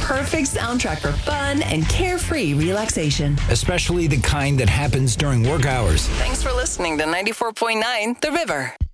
perfect soundtrack for fun and carefree relaxation. Especially the kind that happens during work hours. Thanks for listening to 94.9 The River.